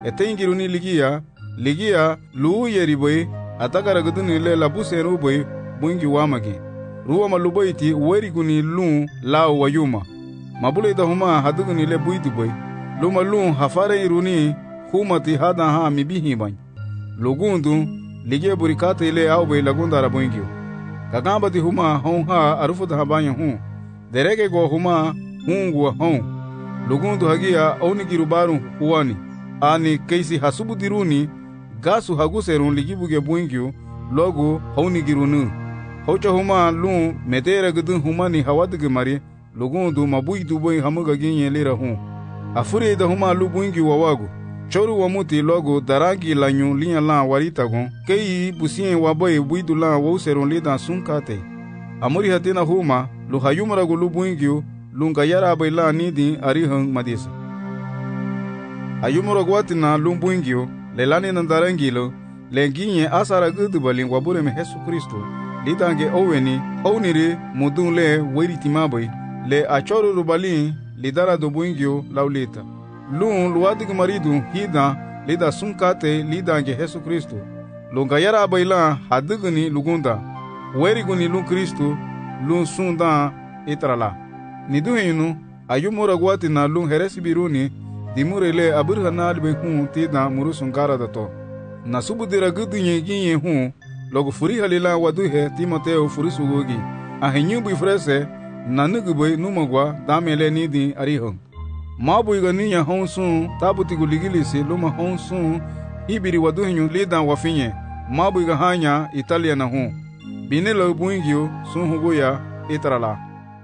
etengiruni ligia lu yeri boy atakara guduni le labuseru boy bungi wamagi ruwa malubaiti weriguni lu lao wayuma mabulita huma haduguni le buitu boy luma lu hafare iruni humati hada ha mibihi bany lugundu ligia burikata ile au boy lagunda rabungio kakambati huma honha arufuta habanya hu derege go huma hungwa hon lugundu hagia onigirubaru huani ani keisi hasubudiruni gasu haguserun ligibuge buingio logo honigirunu hocha huma lu medera gudun humani hawadige mari lugundu mabuidu boy hamuga ginye lira hu afure da huma lu buingio wawagu choru wamuti logo darangi lanyu linya la warita gon kei busien waboy buidu la woserun lida sunkate amuri hatina huma lu hayumra gulu buingio lunga yara bayla nidi arihang madisa ayumura gwatina lumbuingio lelani nandarangilo lenginye asara gudubalin wabure me Yesu Kristo lidange oweni oniri mudunle weritimaboy le achoru rubalin lidara do buingio laulita lun luadig maridu hida lida sunkate lidange Yesu Kristo lunga yara bayla haduguni lugunda weriguni lu Kristo lun sunda itrala niduhinu ayumura gwatina lun heresibiruni dimurele aburhana be hu tida murusunkara dato nasubudira gudunye ginye hu logo furi halila waduhe Timoteo furisugogi ahenyu bu frese nanuguboy numagwa damele nidi arihon mabu ganinya honsun tabuti guligilisi luma honsun ibiri waduhenyu lida wafinye mabu gahanya Italiana hu binelo buingio sunhugoya itrala.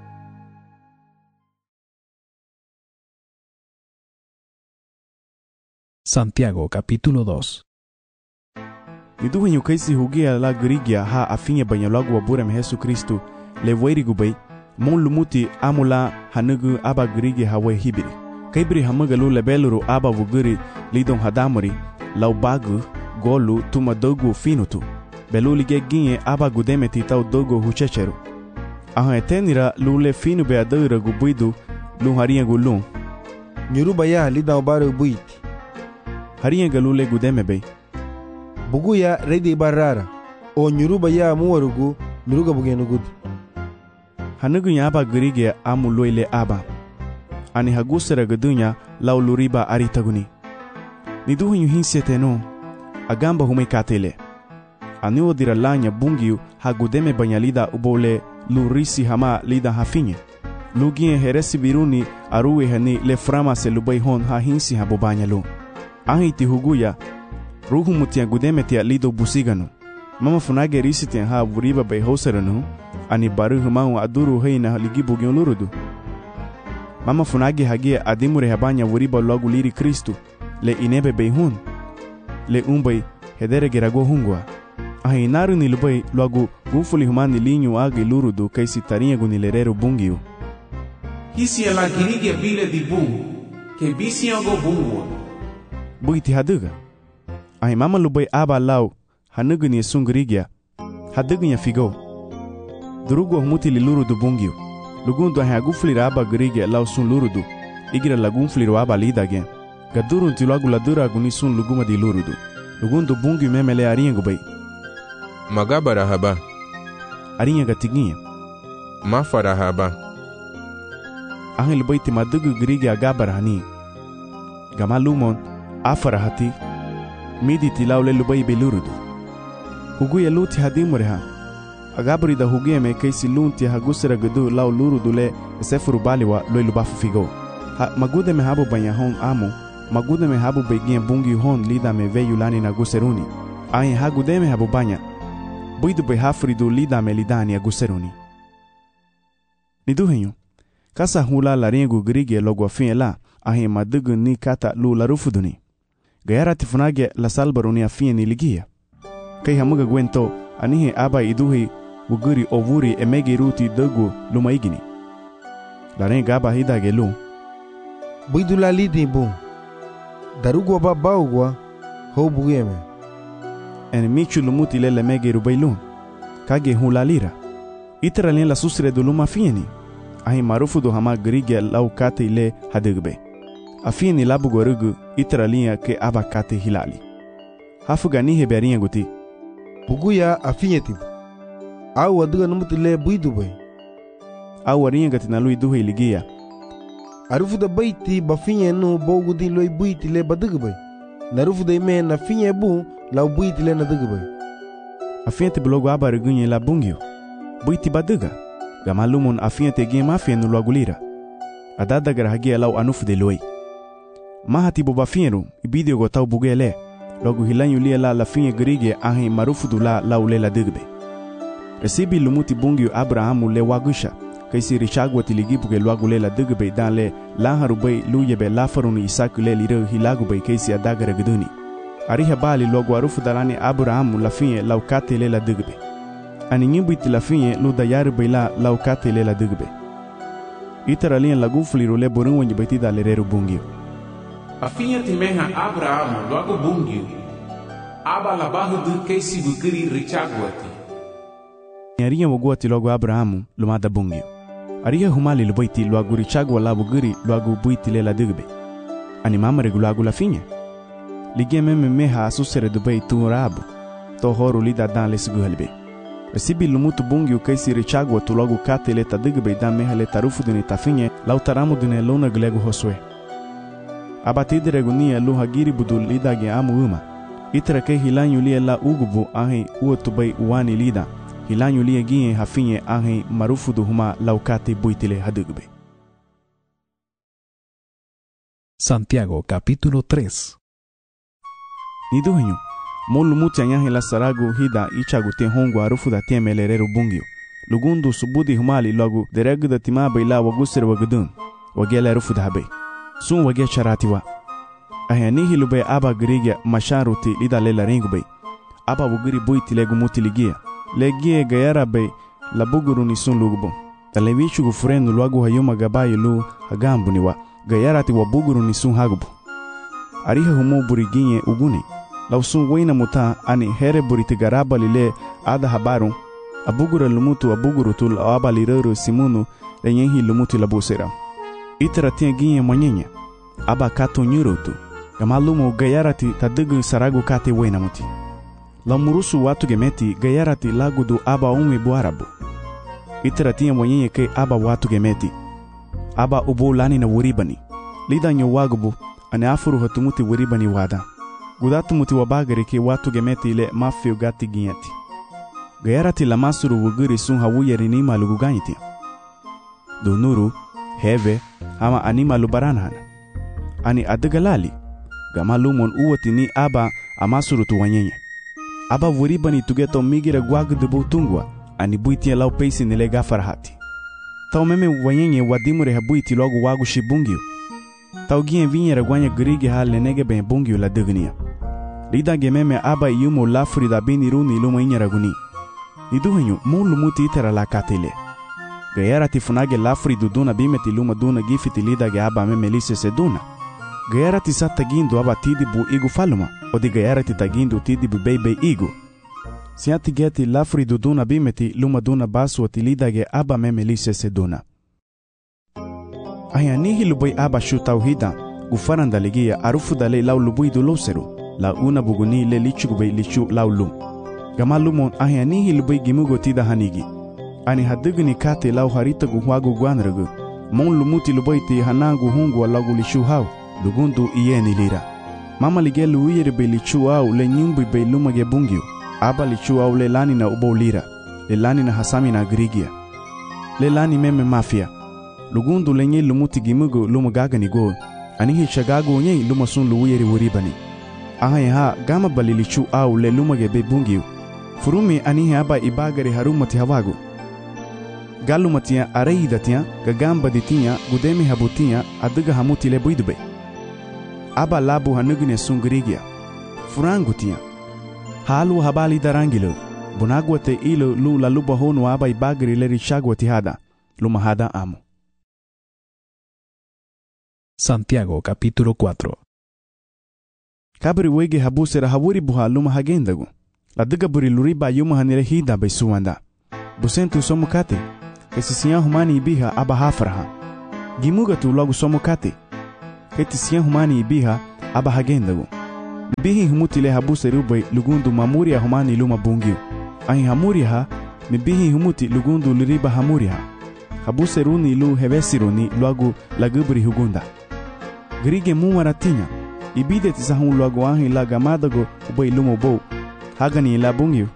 Santiago capítulo 2. Niduhenyu kaisi hugia la grigia ha afinye banyalagu waburem Yesu Kristo le weirigubay mon lumuti amula hanugu aba grigia hawe hibiri kaibri hamagalu lebeluru aba vuguri lidon hadamuri laubagu golu tuma dogu finutu belu lige ginye aba gudemeti tau dogo huchecheru aha etenira lule finu be adura gubuidu lu haria gulun nyuruba ya lidao baru buiti haria galule gudemebe bugu ya redi barara o nyuruba ya muwarugu nuruga bugenugud hanugu ya aba grige amuloile aba ani hagusera gadunya lauluriba aritaguni niduhenyu hinseteno agamba humekatele ani odira lanya bungiu hagudeme banyalida ubole lurisi hama lida hafinye lugie heresi biruni aruwe hani le frama se lubai hon ha hinsi habobanyalu ahiti huguya ruhu mutia gudemetia lido busiganu mama funage risitian ha vuriba bai hoseranu ani baru humau aduru heina ligibugion lurudu mama funage hagia adimure habanya vuriba logu liri Kristu le inebe bai hun le umbai hedere gerago hungwa ahi naru ni lubai logu gufuli humani linyu agi lurudu kaisi tarinha gunilereru bungiu hisi la girige vile di bungu ke bisiango bungwa buiti haduga ahi mama lubai aba lau hanugu ni sungrigia hadugu nya figo durugo humuti li lurudu bungiu lugundu ahi agufuli aba grigia lau sun lurudu igira lagunfuli aba lidage gadurun ti logu ladura guni sun luguma di lurudu lugundu bungiu memele aringo bai magabara haba arinha gatiginha mafara haba ahil baiti madugu grigi agabara hani gamalumon afara hati midi tilaule lubai belurudu huguya luti hadimureha agabari da huguya me kaisi lunti hagusera gudu lau lurudu le sefuru baliwa loi lubafu figo magude me habu banya hon amu magude me habu begien bungi hon lida me veyu lani na guseruni ahin hagude me habu banya buidu be hafridu lida me lidani aguseruni niduhenyu kasa hula laringu grige logo afin la ahi madugu ni kata lu larufuduni gayara tifunage la salbaruni afin ni ligia kai hamuga gwento anihe aba iduhi wuguri ovuri emegi ruti dogu lumaigini larenga aba hidage lu buidula lidi bu darugwa babaugwa ho bugeme en michu lumuti lele megi rubailu kage hula lira itera la susre do luma fieni ahi marufu do hama grige lau kate ile hadugbe afini labu gorugu itara linha ke aba kate hilali. Hafuga ni heberinha guti. Buguya afinyetim. Au aduga numutile buidu bay. Au warinha gati na lui duhe iligia. Arufu da baiti bafinye no bogudi loi buiti le baduga bay. Narufu da ime na finye bu lau buiti le na duga bay. Afinyete blogo aba regunye la bungio. Buiti baduga. Gamalumon afinyete ge mafia no luagulira. Adada garahagia lau anufu de loi. Mahati bo bafinyeru ibidio go tau bugele. Logo hilanyu lia la finye gerige ahe marufu du la lau le la dugbe. Resibi lumuti bungio Abrahamu le wagusha. Kaisi richagwa tiligibuge luagule la dugbe dan le laharubay luyebe lafaruni isaku le liro hilagubay kaisi adagara guduni. Ariha bali logo arufu dalani Abrahamu la finye lau kate le la dugbe. Ani nyimbuiti la finye lu dayarubay la lau kate le la dugbe. Itara lian la gufliru le borun wenye betida le reru bungio. Afinha timeha Abrahamu logo bungio. Aba la bahudu kaisi bukiri richagwati. Ariha waguati logo Abrahamu lumada bungio. Ariha humali lubaiti logo richagwa la bugiri logo buiti le la dugbe. Ani mama regulago la finye. Ligia meme meha asusere dubai tu rabu. To horu lida dan le siguhelbe. Resibi lumutu bungio kaisi richagwa tu logo kate le ta dugbe dan meha le tarufu dune ta finye lau taramu dune luna glego hoswe. Abatide regunia lu hagiri budul lida ge amu uma. Itara ke hilanyu lia la ugubu ahe uotubai uwani lida. Hilanyu lia gie hafinye ahe marufu du huma laukate buitile hadugbe. Santiago capítulo 3. Niduhenyu, molu muti anyahe la saragu hida ichagu te hongu arufu da tiemele reru bungio. Lugundu subudi humali logu deregu da timabe ila wagusir wagudun. Wagele arufu da habe. Sun wage charatiwa. Ahanihi lube aba girigia masharuti lida lela ringube. Aba wugiri buiti legu muti ligia. Legie gayara be la buguru ni sun lugubo. Talevichu gufurenu luagu hayuma gabayi lu hagambu niwa. Gayarati wa buguru ni sun hagubu. Ariha humu buriginye uguni. Lau sun wena muta ani here buriti garaba lile ada habaru. Abugura lumutu abuguru tul aba lirero simunu renyehi lumutu labusera. Itara tia ginye mwanyenye. Aba kato nyurutu. Gamalumu gayarati tadugu saragu kate wena muti. La murusu watu gemeti gayarati lagudu aba umwe buarabu. Itara tia mwanyenye ke aba watu gemeti. Aba ubu lani na wuribani. Lida nyo wagubu ane afuru hatumuti wuribani wada. Gudatu muti wabagari ke watu gemeti ile mafio gati ginyati. Gayarati la masuru wugiri sun hawuyeri ni malugu ganyitia. Dunuru, heve, ama anima lubaranhana. Ani adagalali. Gamalumon uwati ni aba amasuru tuwanyenye. Aba wuribani tugeto migira guagudubu tungwa. Ani buitia lau peisi nile gafarahati. Tau meme wanyenye wadimure habuiti logo wagu shibungio. Tau gien vinyera guanya grigi hale nege ben bungio la dugnia. Lida gememe aba yumo lafuri da bini runi luma inyera guni. Niduhenyu mulu muti itera la katele. Gayara tifunage lafuri duduna bimeti luma duna gifiti lida ge aba meme lise seduna. Gayara tisa tagindu aba tidibu igu faluma. Odi gayara titagindu tidibu bebe igu. Siati geti lafuri duduna bimeti luma duna basu ati lida ge aba meme lise seduna. Ayanihi lubay aba shutau hida. Gufaranda ligia arufu dale lau lubui du loseru. La una buguni le lichu gubay lichu lau lum. Gamalumon ayanihi lubay gimugo tida hanigi. Ani haduguni kate lau harita guhuagu guanragu. Mon lumuti lubay ti hanagu hungu alagu lichu hau. Lugundu iyeni lira. Mama lige luire be lichu au le nyumbu be lumage bungio. Aba lichu au le lani na ubo lira. Le lani na hasami na grigia. Le lani meme mafia. Lugundu lenye lumuti gimugo lumagaga ni go. Anihi shagago nye lumasun luire wuribani. Ahaye ha gama bali lichu au le lumage be bungio. Furumi anihi aba ibagari harumati hawagu. Galumatia areidatia gagamba ditia gudeme habutia aduga hamuti le buidube. Aba labu hanugine sungrigia. Furangutia. Halu habali darangilo. Bunagwate ilo lu la luba honu aba ibagari le richagwati hada. Lumahada amo. Santiago capítulo 4. Kabri wege habusera hawuri buha luma hagendagu. La duga buri luriba yuma hanire hida bay suwanda. Busentu somukate. Kesisiyan humani ibiha aba hafraha. Gimuga tu logu somukate. Ketisiyan humani ibiha aba hagendagu. Mibihi humuti le habuse rubai lugundu mamuria humani luma bungiu. Ahi hamuria ha, mibihi humuti lugundu liriba hamuria ha. Habuse runi lu hevesiruni luagu lagubri hugunda. Grige mumaratinya, ibide tisahun luagu ahi la gamadago ubai lumo bou. Hagani la bungiu.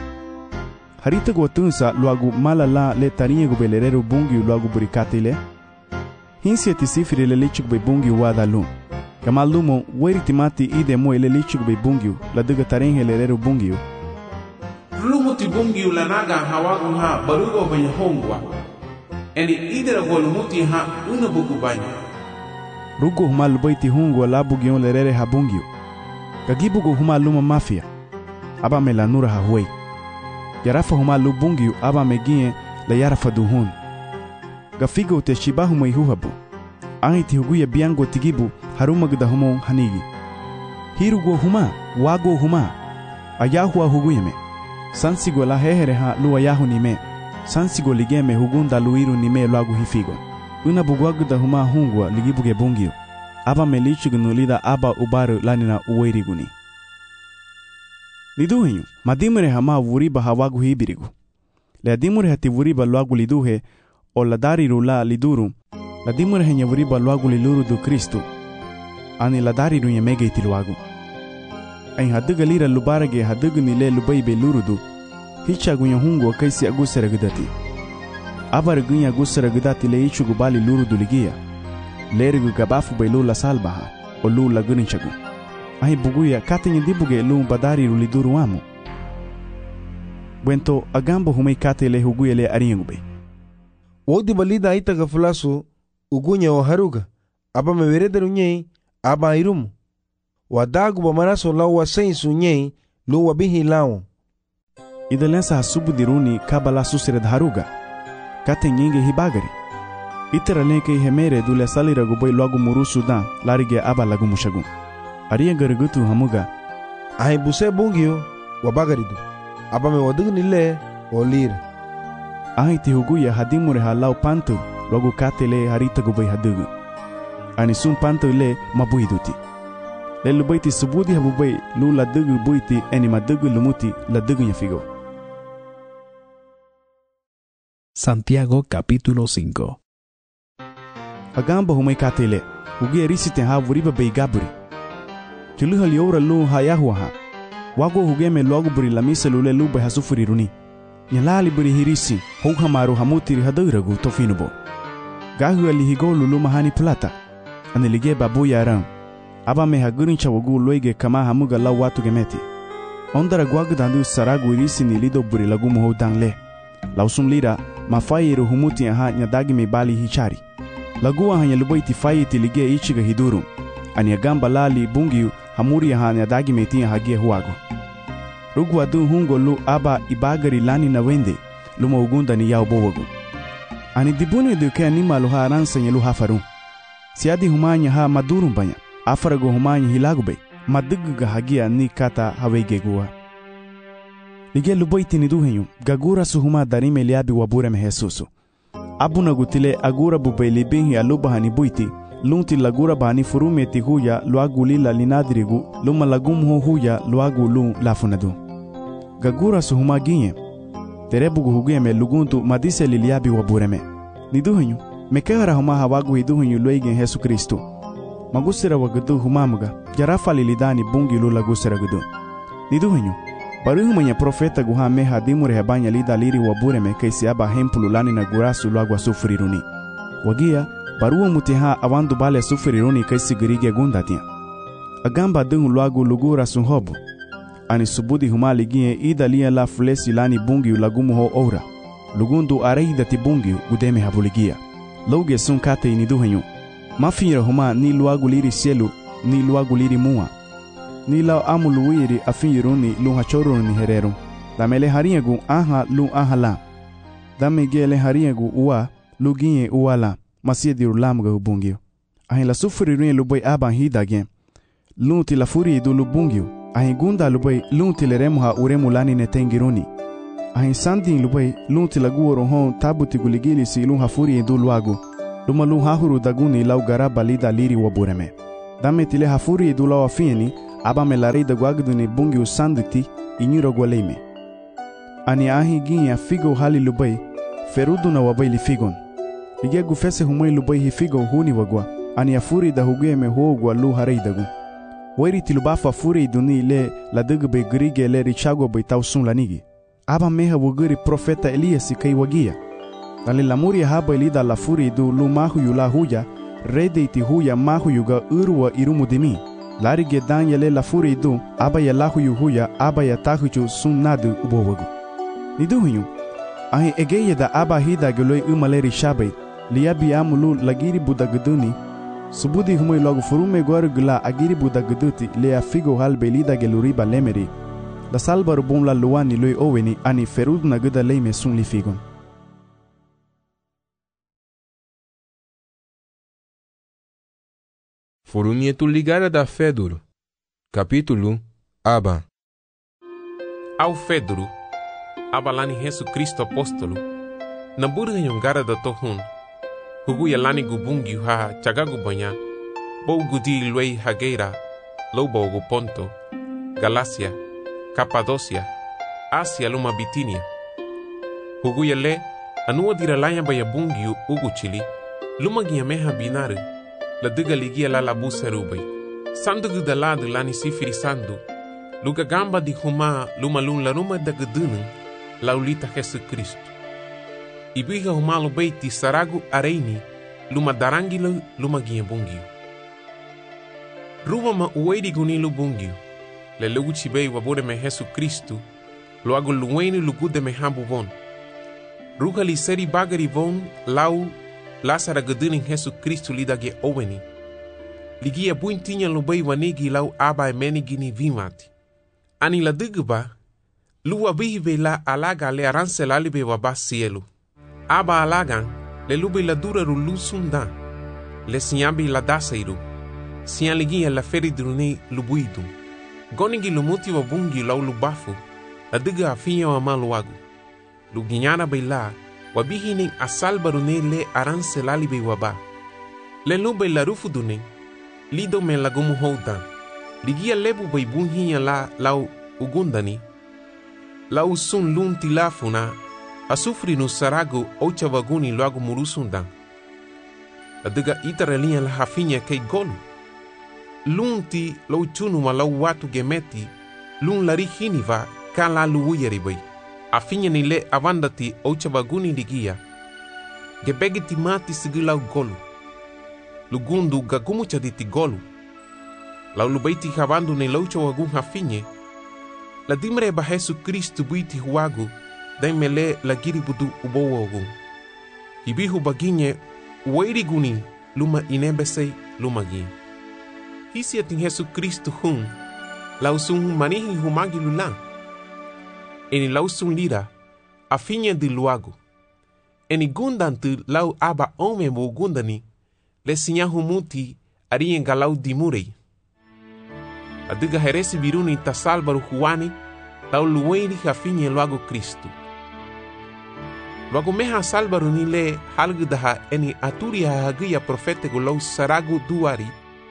Harita go tunsa luagu malala le tarinha go belereru bungiu luagu burikatile. Hinsia tisifiri le lichuk be bungiu wadalu. Kamalumo weri timati ide mo ele lichuk be bungiu la duga tarinha lereru bungiu. Lumo ti bungiu la naga hawagu ha barugo banya hongwa. Eni idera go lumuti ha una bugu banya. Rugo huma lubaiti hongwa la bugion lerere ha bungiu. Kagibugo huma luma mafia. Aba melanura ha huei. Yarafa huma lu bungiu aba megie la yarafa duhun. Gafigo te shibahu mai huhabu. Ahi ti huguya biango tigibu haruma gda humo hanigi. Hirugo huma, wago huma. Ayahua huguyeme. Sansigo la hehere ha lu ayahu nime. Sansigo ligeme hugunda luiru nime luagu hifigo. Una bugwagu da huma hungwa ligibuge bungiu. Aba melichugunu lida aba ubaru lanina uweiriguni. Liduhenyu, madimure hama vuriba hawagu hibirigu. Le adimure hati vuriba luagu liduhe, o la dariru la liduru, la dimure henya vuriba luagu liluru du Kristu, ani la dariru nye mege iti luagu. Ain haduga lira lubarage haduga nile lubaibe lurudu, hicha gunya hungu kaisi agusera gudati. Abar gunya agusera gudati le ichu gubali lurudu ligia, lerigu gabafu bailu la salbaha, o lu la guninchagu. Ahi buguya katenye dibuge lu badari liduru wamu. Bwento agambo humei kate le huguya le ariengube. Wodi balida itaga fulasu ugunya wa haruga. Aba meverederu nyei aba irumu. Wadagu ba maraso lau wa sensu nyei lu wabihi lau. Idalensa hasubu diruni kabala susire haruga. Kate nyinge hibagari. Itera lenke hemere dule salira gubai luagu murusu dan larige aba lagu mushagu. Ariya garigutu hamuga. Ahi buse bungiu wabagaridu. Aba me wadugu nile olir. Ahi ti huguya hadimure halau pantu logu katele harita gubai hadugu. Ani sun pantu le mabuiduti. Le lubaiti subudi habubai lu la dugu buiti eni madugu lumuti la dugu nyafigo. Santiago capítulo 5. Agamba humai katele. Huguya risite ha vuriba beigaburi. Chuluha liora lu hayahuaha. Wago hugeme logo buri la misa lule lube hasufuri runi. Nyalali buri hirisi, houha maru hamutiri haduragu tofinubo. Gahu alihigo lulu mahani plata. Anilige babu yaram. Aba me hagurincha wagu loige kama hamuga lau watu gemeti. Ondara guagu dandu saragu irisi ni lido buri lagu muho dangle. Lausum lira, mafayiru humuti aha nyadagi me bali hichari. Lagua hanya lubaiti fayiti lige ichiga hidurum. Ani agamba lali bungiu hamuri hanya dagi metia hagia huago. Rugu adu hungo lu aba ibagari lani na wende luma ugunda ni yao bowagu. Ani dibune duke anima luha aransa nye luha faru. Siadi humanya ha madurum banya. Afarago humanya hilagube. Maduguga hagia ni kata hawege gua. Lige lubaiti ni duhenyu. Gagura suhuma darime liabi wabure mehesusu. Abuna gutile agura bubeli binhi alubaha ni buiti. Lunti lagura bani furumeti huya luagu lila linadirigu luma lagumho huya luagu lu lafunadu. Gagura suhuma ginye. Terebugu huguyeme luguntu madise liliabi wabureme. Niduhenyu, mekehara huma hawagu hiduhenyu luegen Yesu Kristu. Magusira wagadu humamuga, jarafa lilidani bungi lu lagusira gudu. Niduhenyu, baruhumanya profeta guha meha dimure hebanya lida liri wabureme kaisi aba hempulu lani na gurasu luagwa sufuriruni. Wagia, barua mutiha awandu bale sufuriruni kaisi girige gundatia. Agamba dungu luagu lugura sunhobu. Ani subudi humali gie ida lia la fulesi lani bungi ulagumu ho ora. Lugundu areida ti bungi gudeme habuligia. Loge sun kate iniduhenyu. Mafira huma ni luagu liri sielu ni luagu liri mua. Ni lao amu luwiri afinyiruni lu hachoruni hereru. Damele hariagu aha lu aha la. Dame gele hariagu uwa lu gie uwa la. Masia diru lamuga hubungio. Ahin la sufuriruni lubai aban hidage. Lunti la furi du lubungio. Ahin gunda lubai lunti le remuha uremu lani netengiruni. Ahin sandin lubai lunti la guoro hon tabuti guligili si lunha furi du luagu. Luma lunha huru daguni lau garaba lida liri wabureme. Dame tile hafuri du lawa fieni, aba me la reida guagdu ni bungi usanditi, inyuro gualeime. Ani ahi ginya figo hali lubai, ferudu na wabai li figon. Ligia gufese humai lubai hi figo huni wagwa, ani afuri da hugue me huogwa lu hareidagu. Wairi tilubafa furi duni le la dugbe grige le richago bai tausun lanigi. Aba meha wuguri profeta Elias kai wagia. Dale la muri haba ilida la furi du lu mahu yu la huya, rede iti huya mahu yuga urwa irumu dimi. Larige dan yale la furi du, aba ya lahu yu huya, aba ya tahuju sun nadu ubowagu. Nidu hunyu, ahi egeye da aba hida geloi umaleri shabai, liabi amulu lagiri budaguduni, subudi humoi logo furume gwaru gula agiri budaguduti lea figo halbe lida geluriba lemeri, da salbaru bom la luani loi oweni ani ferud na guda leime sun li figon. Furumietu ligara da Feduro. Capítulo Aba. Ao Fedro, abalani Jesu Cristo apóstolo, na burga yongara da tohun, hugu yalani gubungi ha chagagu banha, bou gudi luei hageira, loubo Ponto, Galácia, Capadócia, Ásia luma Bitínia. Hugu yale, anua diralanya baya bungi ugu chili, luma giameha binare, la diga ligia la busa rubai. Sandu da lado lani sifiri sandu, luga gamba di huma luma lun la ruma da gudunung, la ulita Jesu Cristo. Ibiga huma lo beiti saragu areini, luma darangilo luma gia bungiu. Ruba ma uwedi gunilu bungiu, le lugu chibei wabore me Jesu Cristo, lo agu luweni lugude me hambu von. Ruga li seri bagari von, lau lasara guduning Jesu Cristo lidage oweni. Ligia buintinya lo bei wanegi lau aba menigi ni vimati. Ani la digba, luwa bihibe la alaga le aranse lalibe waba cielo. Aba alagan, le lube la dura rulu sundan, le siambi la daseiru, sian ligia la feri drune lubuidum. Gonigi lumuti wabungi lau lubafu, la diga afinya wa maluagu. Luginyana beila, wabihining asalbarune le aranse lalibe waba. Le lube la rufu dune, lido me lagumu houdan. Ligia lebu bai bunhinya la lau ugundani. Lau sun lun tilafuna, asufri no sarago ocha vaguni luagu murusundan. La diga itaralinha la hafinya kei golu. Lunti lau chunu ma lau watu gemeti, lun lari hiniva ka la luuyari bai. Afinya ni le avandati ocha vaguni ligia. Gebegiti mati sigi lau golu. Lugundu gagumu chaditi golu. Lau lubaiti havandu ne laucha wagun hafinye. La dimre ba Jesu Cristo buiti huagu, dai mele la giri budu ubowa ogun. Hibihu baginye, uwairi guni, luma inebesei luma gin. Hisi atin Jesu Cristo hun, lau sun manihi humagi lulan. Eni lau sun lira, afinye di luagu. Eni gundantu lau aba ome mo gundani, le sinyahu muti arien galau dimurei. Adiga heresi biruni tasalbaru huani, lau luweni hafinye luago Cristo. Luago meha salbaru ni le halgudaha eni aturi hahagia profetego lau saragu duari.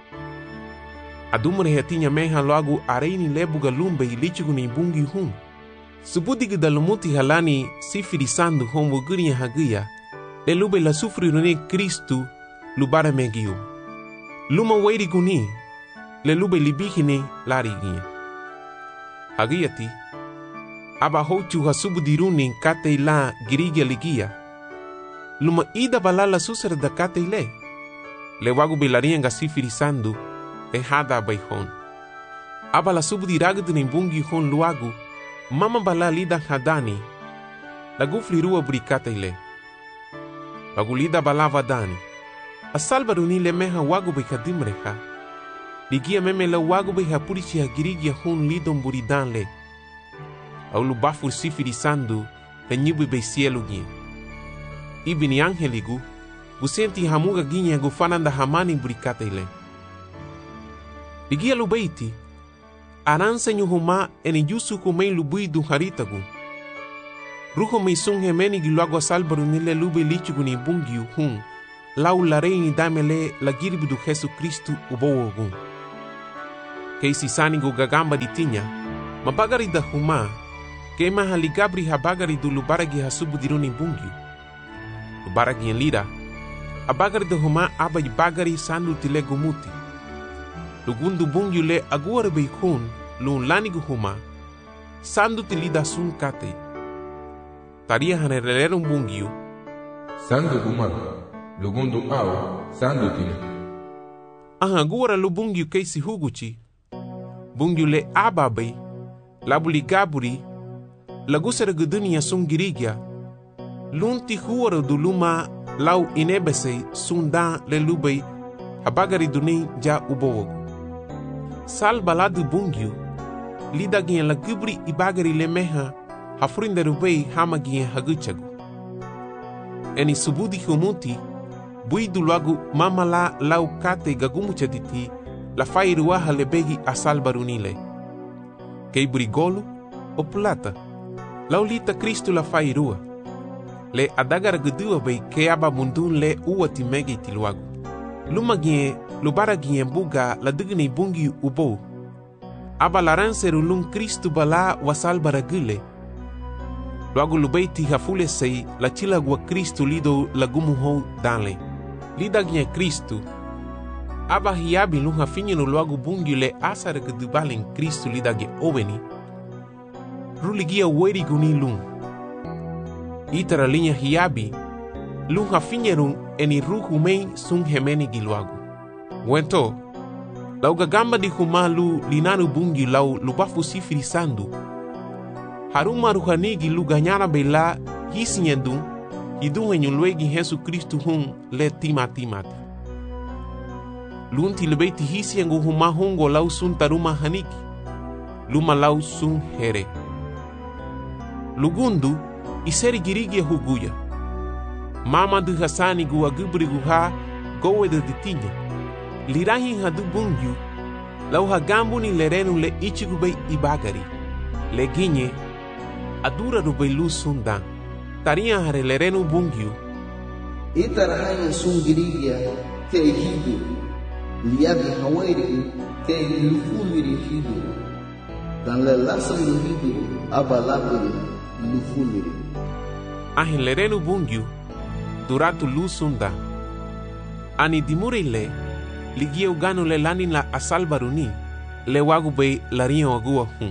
Adumre hetinya meha luago areini lebuga lumbe ilichigu ni bungi hun. Subudigu da lumuti halani sifirisando homo guria hagia, le lube la sufri rune Cristo lubara megiu. Luma weiri guni, le lube libihine larigia. Hagiati, aba hochu hasubudiruni kate la girigia ligia. Luma ida balala susar da kate le wagu belarianga sifirisando, e hada baihon. Aba la subudiragu bungi hon luagu, mama bala lida hadani, la gufli rua burikate le. Wagu lida balava dani. Asalbaruni le meha wagu behadimreha. Ligia meme la wagu behapurichi hagirigia hun lidon buridan le. Au lubafur sifirisando, le nyibu be cielo gin. Ibini angeligu, busenti hamuga ginha gufananda hamani burikate le. Ligia lubeiti, aransa nyuhuma eni yusu kumei lubui du haritagu. Ruho mei sun hemeni giluago asalbaruni le lube lichigu ni bungiu hun, lau la reini damele la giribu do Jesus Cristo ubo ogun. Kei si sanigo gagamba di tinya, mabagari da huma, kei mahali gabri habagari do lubaragi hasubu diruni bungyu. Lubaragi en lira, abagari da huma abai bagari sandu tilego muti. Lugundu bungyu le aguara beikun, lun lanigu huma, sandu tilida sun kate. Taria hanerelero bungyu, Sandu Kumar, Lugundu Au, Sandu Tina. Agora lu bungyu kei si huguchi, bungyu le ababai, labuli gaburi, lagusera gudunia sun girigya, lunti huara du luma lau inebese sundan le lubai, habagari duni ja ubowogu. Sal baladu bungyu, lidagien la gubri ibagari le meha, hafrinderubei hamagien haguchagu. Eni subudi humuti, bui du lagu mamala lau kate gagumuchatiti, la fairuaha lebegi asal barunile. Kei burigolo o plata, lau lita Cristo la fairua. Le adagara gudua bei ke aba mundun le uati megi tiluagu. Lumagien, lubaragien buga la digni bungi ubo. Aba laranseru lun Cristo bala wasal baragule. Luagu lubeiti hafule sei la chilagua Cristo lido lagumuho danle. Lidagien Cristo. Aba hiabi lun hafinyo luagu bungi le asara gudubalen Cristo lidagien oveni. Ruligia weri guni lun. Itara linha hiabi, lun hafinyerun eni ruhu mei sun hemeni giluagu. Wento, lau gagamba di humalu linanu bungi lau lubafu sifiri sandu. Haruma ruhanigi lu ganyara bela hisinyendun, hidun henyulwegi Jesus Cristo hun le timati. Lunti lebeiti hisyengu huma hungo lau sun taruma haniki, luma lau sun here. Lugundu, iseri girigia huguya. Mama du hasani gua gubri guha gowe de tinya. Lirahi hadu bungyu, lau hagambu ni lerenu le ichigubei ibagari. Le ginye, adura rubei lu sundan. Taria hare lerenu bungyu. Itarahanyo sun girigia te hidu. Liabi hawairi te lufumiri hidu. Dan le lasam lu hidu abalabiri lufumiri. Ahin lerenu bungyu, duratu lusunda. Ani dimurile, ligia ugano le lanin la asal baruni, le wagu bei larion agua hun.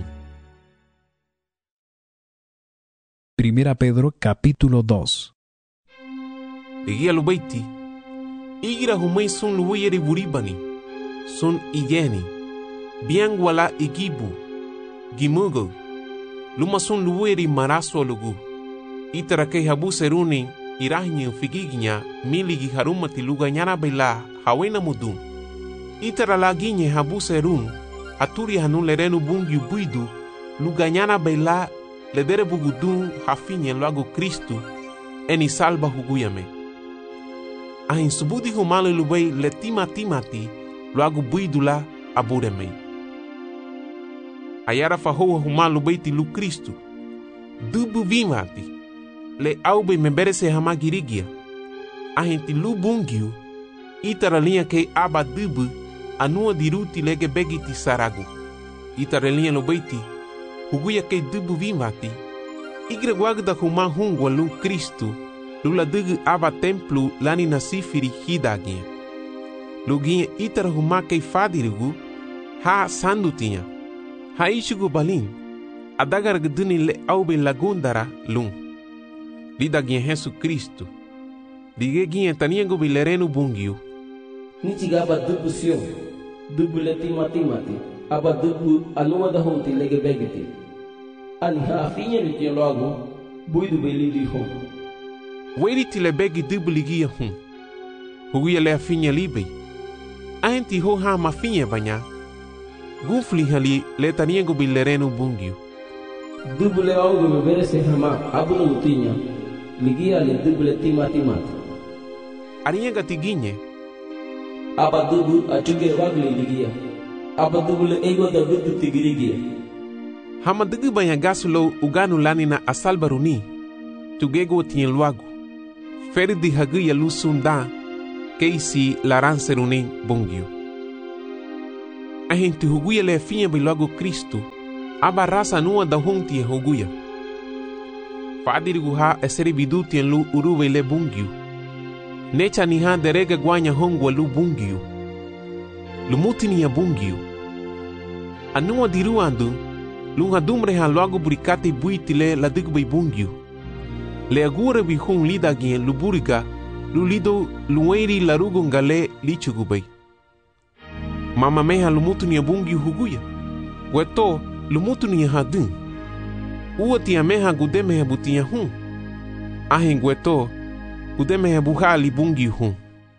Primera Pedro capítulo 2. Ligia lubeiti, igira humei sun luweyeri buribani, sun igeni, biangwala igibu, gimugo, luma sun luweyeri maraso lugu. Itara kei habu seruni irahinyo figiginya miligi haruma tiluga nyana bela hawena mudun. Itara laginye habu serun aturi hanun lerenu bungyu buidu luga nyana bela ledere bugudun hafinye lago Kristu eni salba huguyame. Ahin subudi humale lubei le timati lago buidu la abureme. Ayara fahoa humalu beiti lu Kristu dubu vimati. Le aube memberese hamagirigia. Ahenti lu bungyu, itara linha kei aba dubu, anua diruti lege begiti saragu. Itara linha lo beiti, huguya kei dubu vimati. Igre guagda huma hungwa lu Kristu, lula dugu aba templu lani nasifiri hidagia. Luginha itara huma kei fadirigu, ha sandutinha. Ha ishugu balin, adagar gduni le aube lagundara lung. Lidagien Jesus Cristo. Digegien taniengo bilerenu bungyu. Nichiga aba dubu sio. Dubu le timati. Aba dubu anua da honti lege begiti. Ani hafinha litio logo. Buidu belidi hon. Weri tile begi dubu ligia hun. Huguia le afinha libe. Aenti ho ha mafinha banya. Gufli hali le taniengo bilerenu bungyu. Dubu le augo me verese hama abunu utinya. Ligia le dubu le timati. Arienga tiginye. Aba dubu achuge wagli ligia. Aba dubu le ego da dubu tigirigia. Hama dugu banya gasulo uganu lani na asal baruni. Tugego tien luagu. Feri di hagu ya lusundan. keisi larancerunen bongio. A gente huguia le finha bai logo Cristo, aba raça nua da honti huguia. Fadirigu ha esere biduti en lu uruwe le bongio. Necha ni ha derega guanya hongwa lu bongio. Lumutini ya bongio. Anua diruandu, lunga dumre ha logo burikate buiti le la digbai bongio. Le agura bi hung lida gien luburiga, lu lido lueri larugo ngale lichugubay. Mama meha lumutu ni abungi huguya. Weto lumutu ni hadun. Uati meha gudeme butia hun. Ahin weto gudeme buhali bungi hun.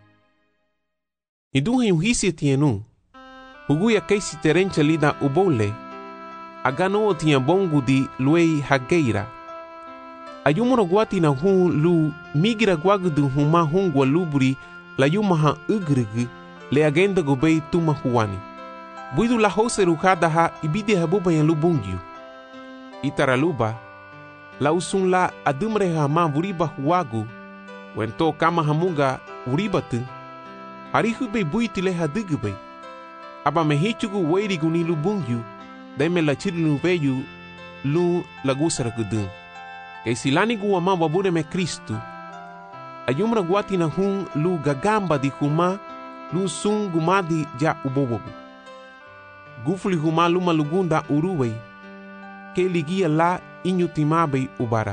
Idunhe uhisi tienu. Huguya kaisi terencha lida ubole. Agano tia bongu di luei hageira. Ayumoro guati na hun lu migira guagudu huma hungwa luburi la yumaha ugrigi le agenda gobei tuma huani. Buidu la hose rukada ha ibide habuba yan lubungyu. Itara luba, la usun la adumre ha ma vuriba huagu, wento kama hamuga uribatun, harihube buitile hadugube. Aba mehichugu weirigu ni lubungyu, daime la chirilu veyu lu lagusara gudun. Kay silani guwama wabure me Kristu, ayumra guati na hun lu gagamba di huma, lu sun gumadi ja ubobobu. Gufuli huma luma lugunda uruwei, ke ligia la inyutimabei ubara.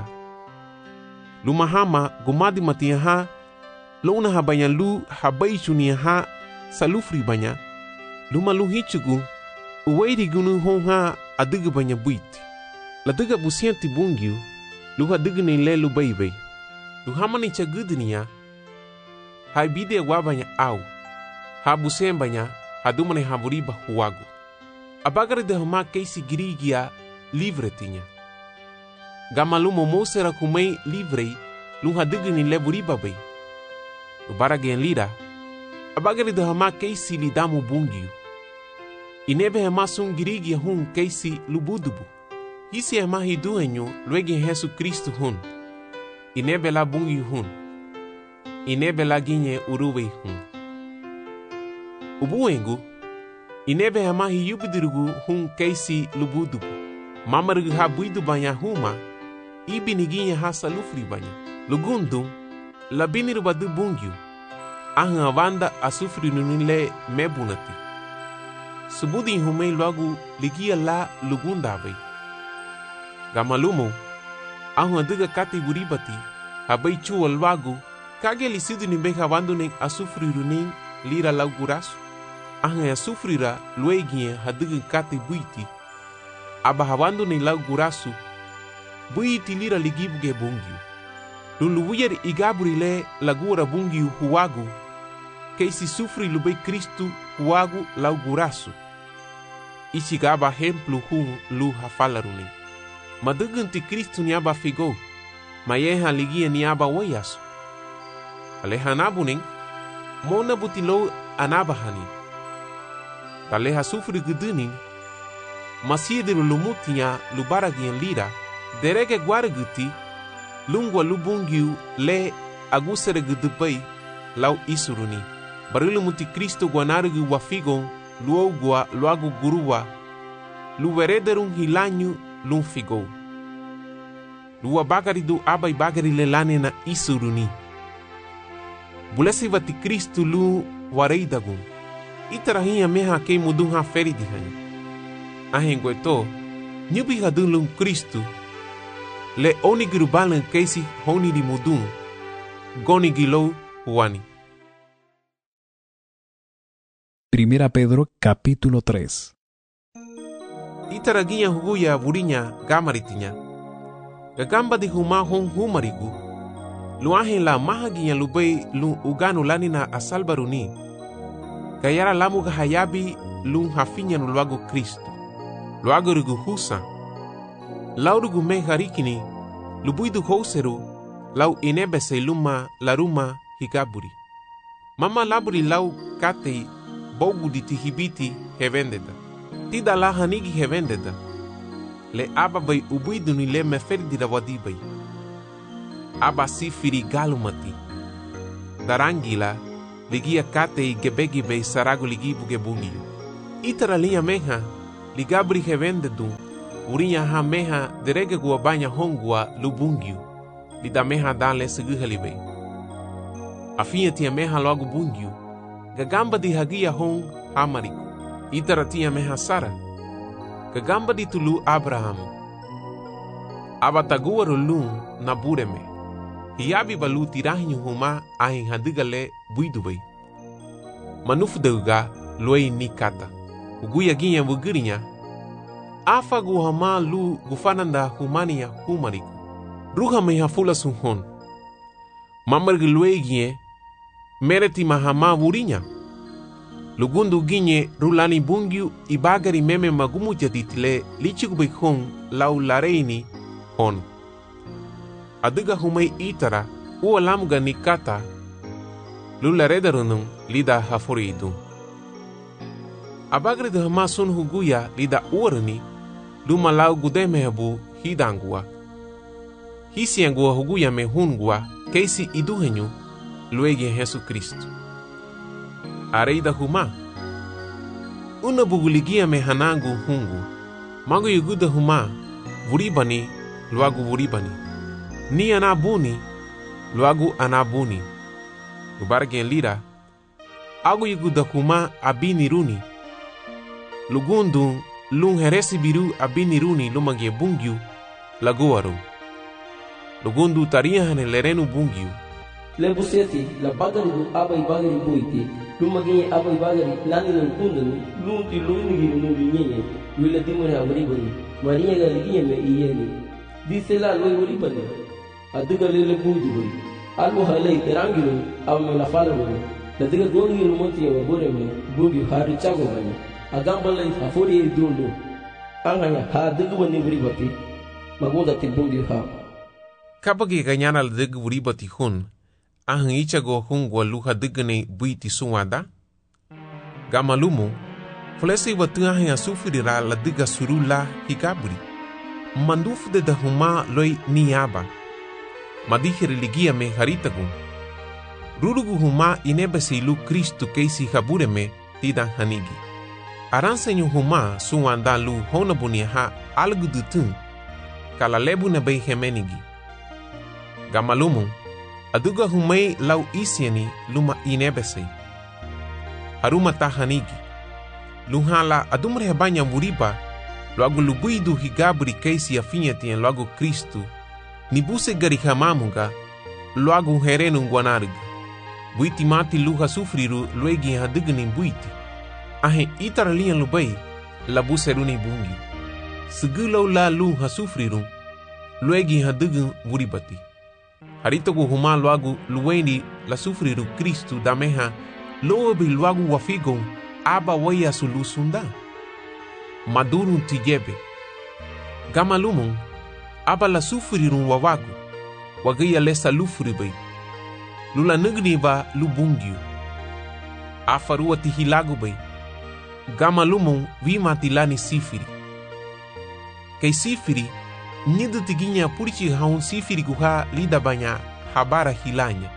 Luma hama gumadi matia ha, luna habanya lu habai chunia ha, salufri banya, luma lu hichugu, uweiri gunu hon ha adiga banya buiti. La diga busianti bungyu, luha digni le lu baybay. Luhamani chagudniya, hai bide wabanya au, ha busembanya, ha dumane havuriba huagu. Abagari de hama keisi girigia livre tinha. Gamalumo mosera kumei livrei, luha digni le buriba bay. Lubaragien lira, abagari de hama keisi lidamu bungiu. Inebe hama sun girigia hun keisi lubudubu. Hisi ema hiduenyo luegi Yesu Kristo hun. Inebe la bungi hun. Inebe la ginye uruwe hun. Ubuengu. Inebe ema hiyubidirugu hun keisi lubudubu. Mamarigu ha buidu banya huma. Ibi niginye ha salufri banya. Lugundum. La biniru badu bungyu. Ahan avanda asufri nunile mebunati. Subudi humei logu ligia la lugundabay. Gamalumo, ahun adiga kati buribati, habai chuwa lwagu, kage lisidu ni beka wanduning asufriru ning lira laugurasu. Ahun asufrira luegie hadiga kati buiti, aba hawandu ni laugurasu, buiti lira ligibuge bungyu. Luluwuyer igaburi le lagura bungyu huwagu, keisi sufri lubei Kristu huwagu laugurasu. Ichigaba hemplu hun lu hafalaruning. Madugunti Kristu niaba figo, mayeha ligia niaba wayasu. Alehanabuning, mona butilo anabahani. Daleha sufri guduning, masiediru lumutinya lubaragian lira, derege guaraguti, lungwa lubungyu le agusere gudupai, lau isuruni. Barilumuti Kristu guanarugu wafigon, luogua luagu guruwa, luwerederung hilanyu lum figo. Lua bagari du abai bagari lelane na isuruni. Bulesi vati Kristu lu wareidagun. Itarahinha meha kei mudun ha feridihani. Ahengweto, nyubi hadun lum Kristu. Le onigiru balan keisi honi di mudun. Goni gilo huani. Primera Pedro capítulo 3. Itaraginya huguya vurinya gamaritinya. Gagamba di huma hon humarigu. Luahin la mahaginya lubei lu uganu lanina asalbaruni. Gayara lamu gahayabi lu hafinya nuluago Kristo. Luago rigu husa. Laurugu meharikini. Lubuidu houseru. Lau inebese luma laruma higaburi. Mama laburi lau kate bogu di tihibiti hevendeda. Tida la hanigi hevendeda. Le aba bai ubuidu ni le meferdi da wadibai. Aba si firi galumati. Darangila ligia kate gebegi sarago ligi buge bungiu. Itara linha meha ligabri hevende dun urinya ha meha derege gua banya hongua lubungiu lida meha dale seguhalibe. Afinha tia meha logo bungiu gagamba di hagia hong hamariku. Itara tia meha Sara gagamba di tulu Abraham. Abatagua rolun na bureme hiabi balu tirahinyu huma ahin hadigale buidubei. Manufu deuga luei ni kata. Uguya ginha bugirinya. Afa guhama lu gufananda humania humariku. Ruha meha fula sunhon. Mamargi luei ginhe mereti mahama wurinya. Lugundu ginhe rulani bungiu ibagari meme magumu jaditile lichikubei hon lau lareini hon. Adiga humai itara ua lamuga ni kata lula redarunung lida hafuridu. Abagri de hama sun huguya lida uarani luma lau gudemehabu hidangua. Hisiangua huguya me hungua keisi iduhenyu luegi Yesu Kristo. Areida huma una buguligia me hanangu hungu magu yuguda huma vuribani luagu vuribani ni anabuni luagu anabuni ubargen lira agu yuguda huma abini runi lugundu lung heresi biru abini runi lumagie bungiu laguaru lugundu tariahane lerenu bungiu Lebuseti la bagari du abai bagari buiti lumagi abai bagari nani nan kundani lunti lunigi lungi nyenye wila dimore abribani maria galigi me iyeni disela loi ulibani aduga lele buidi bui alu halai terangiru amme la falani daduga gongi lumonti ya bore me bugi hari chago bani agamba lai afori dundu anganya ha duga bani bribati magunda tibungi ha kabagi ganyana la duga bribati hun ahang ichago hungwa luha digane buiti suwada gamalumu flesi watu ahang asufirira la diga surula hikaburi mandufu de dahuma loi niaba madihiri ligia me haritagun rurugu huma inebesi lu Kristu keisi habure me tidan hanigi aransenyu huma suwanda lu honabunia ha algudutun kala lebu na bei hemenigi gamalumu aduga humai lau isiani luma inebesei. Haruma tahanigi. Luhala adumre hebanya muriba loagu lubuidu higabri keisi afinhati loagu Kristu nibuse gari hamamunga loagu herenu nguanarga. Buiti mati luha sufriru luegi hadigni buiti. Ahe itara lian lubai labuse runi bungi. Segulau la luha sufriru luegi hadigni muribati. Haritogu huma luagu luweni la sufriru Kristu dameha lobi luagu wafigon aba waya sulusunda. Madurun tijebe. Gamalumun aba la sufriru wawagu wagaya lesa lufribai. Lula nigni ba lubungiu. Afarua tihilagu bai. Gamalumun vima tilani sifiri. Kei sifiri nidu tiginya purichi haun sifiri guha lida banya habara hilanya.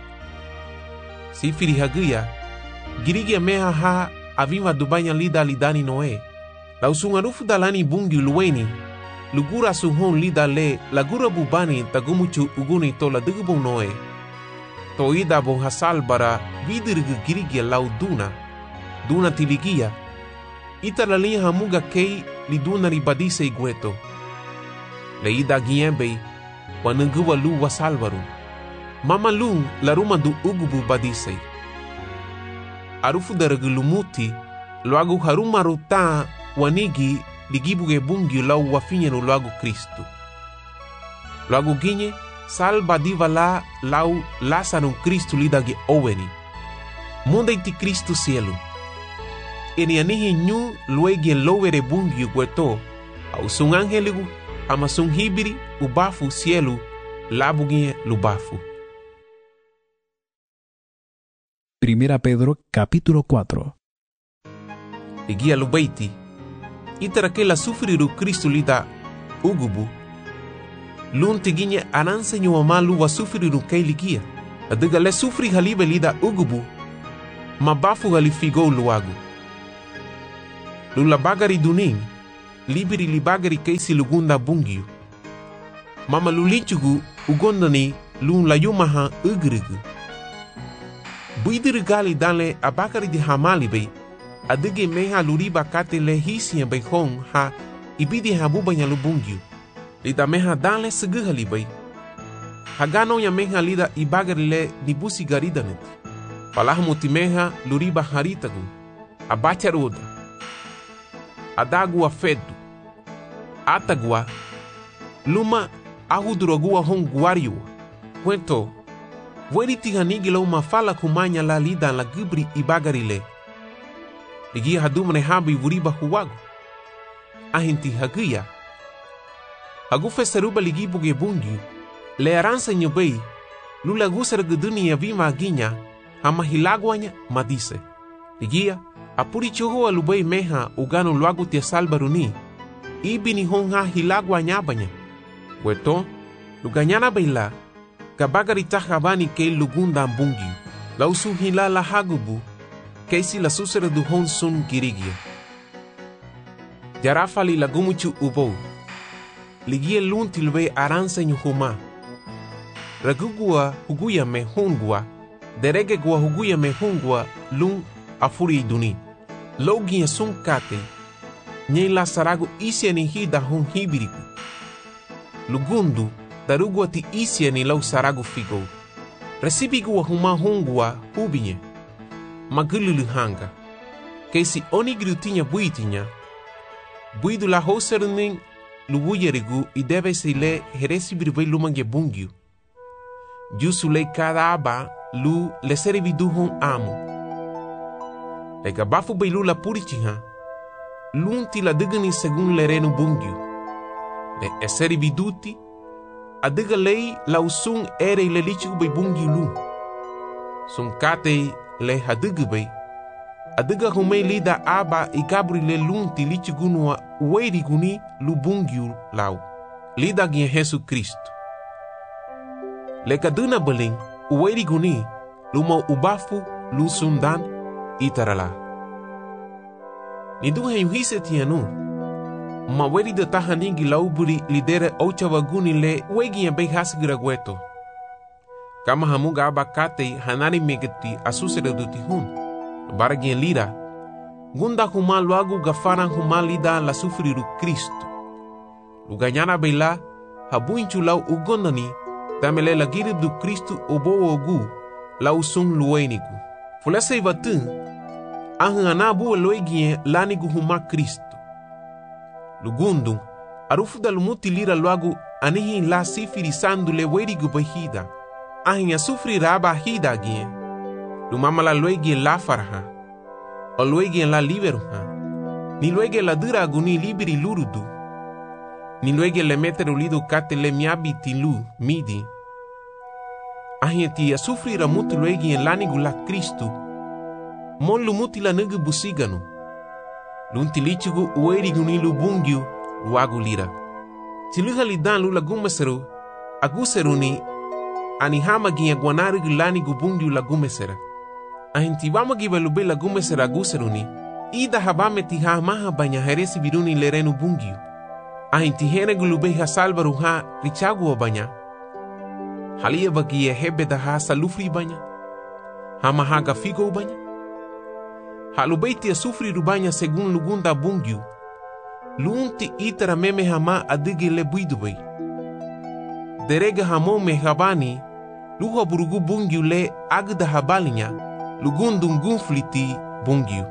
Sifiri haguya girigia meha ha avima dubanya lida lidani noe. La usungarufu dalani bungi luweni lugura suhon lida le lagura bubani tagumuchu uguni tola digubun noe. Toida bon hasal bara vidirgu girigia lau duna tiligia ita lalinha hamuga kei liduna ribadise igueto. Leida giembei wanunguwa lu wasalvaru. Mama lung laruma du ugubu badisei. Arufu daragulumuti loagu haruma ruta wanigi ligibuge bungi lau wafinyenu loagu Kristu. Loagu ginye salba diva la lau lasanum Kristu lidagi oweni. Munda iti Kristu cielo. Eni anihi nyu luegi lowere bungi gueto au sung angeligu ama sung hibiri ubafu cielo labugie lubafu. Primera Pedro capítulo 4. Ligia lubaiti itara que la sufriru Kristu lida ugubu lun tiginya ananse nyu amalu wa sufriru kei ligia adiga le sufri halibe lida ugubu mabafu gali figou luagu. Lula bagari duning, libiri li bagari keisi lugunda bungiu. Mama lulinchugu ugondani lun layumaha ugrigu. Buidiri gali danle abakari di hamali bei, adige meha luriba kate le hisi bei hong ha ibidi habubanya lubungiu. Lida meha danle seguhali bei. Hagano ya meha lida ibagari le nibusi garidanet. Palah mutimeha luriba haritagu. Abacharuda. Adagua fedu. Atagua. Luma ahudurogua hong guariua. Cuento. Vori tiganigi lo mafala kumanya la lida la gubri ibagari le. Ligi hadumre habi vuriba huwagu. Ahinti haguya. Hagu fesaruba ligi buge bungiu. Le aransa nyobei. Lula gusar geduni ya vima aginya. Hama hilagwanya madise. Ligia, apuri choho alubei meha ugano luagu tia salbaruni. Ibi ni honga hilagwanya banya. Weto, luganyana beila. Kabagari tahabani ke lugunda mbungi. Lausu hilala hagubu. Keisi la susere du hon sun girigia. Jarafali lagumuchu ubou. Ligia lunti lube aransa nyuhuma. Ragugua huguya me hongua. Derege gua huguya me hongua lung afuri duni. Logia sun kate. Nye la saragu isia ni hida hon hibiriku. Lugundu darugua ti isia ni lau saragu figo. Resibigua huma hongua hubinye. Magululu hanga. Keisi oni grutinya buitinya. Buidu la hoseruning lubuyerigu i deve se le heresibirvei lumange bungiu. Jusu le cada aba lu le servidu hon amo. Le gabafu beilu la purichiha. Lunti la digani segun le renu bungiu. Le eserividuti. Adiga lei la usung ere le lichigu bei bungiu lu. Sun kate le hadigu bei. Adiga humei lida aba i gabri le lunti lichigunua ueriguni lu bungiu lau. Lida gien Jesu Cristo. Le kaduna beling ueriguni luma ubafu lu sundan itarala. Nidu heyuhise tianu. Maweri de tahaningi lauburi lidere ochawaguni le uegi bei hasgiragueto. Kama hamuga abakate hanari megeti asusere dutihun. Baragien lira. Gunda huma luagu gafaran huma lida la sufriru Cristo. Luganyana beila habuinchu lau ugondani. Tamele la giri du Cristo obo ogu la usung luenigu. Fulese ivatun ahanabu loigien lanigu huma Cristo. Lugundung arufu da lumuti lira luagu anihi la sifiri sandu le werigu bahida. Ahin asufri raba hida gien. Lumama la loigien la farha. O loigien la liberuha. Ni loigien la dura aguni liberi lurudu. Ni luego le meter ulido kate le miabi tilu midi. Ahieti a sufrir a mutu luego en lanigu la Cristo. Mon lumuti la nugu busiganu. Luntilichugu ueriguni lu bungiu luagu lira. Tiluha lidan lu la gumeseru. Aguseruni anihama gia guanarigu lanigu bungiu la gumesera. Ahenti vama giba lube la gumesera aguseruni. Ida habame tiha maha banya heresi viruni lerenu bungiu. Ahinti hene gulube ha salvaru ha richagu banya. Halia bagia hebe da ha salufri banya. Hama haga figo banya. Halubeiti a sufri rubanya segun lugunda bungiu. Lunti itara meme hama adige le buidubei. Derega hamo me habani. Luha burugu bungiu le agda habalinya. Lugundum gunfliti bungiu.